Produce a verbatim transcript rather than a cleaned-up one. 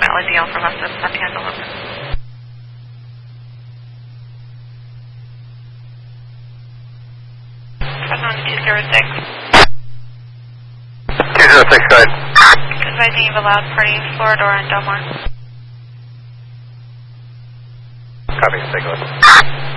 valid deal for less than seventy on the loop. Fresno two zero six. two zero six, go ahead. Advising you've allowed party Floridor and Del Mar. Copy, take a look.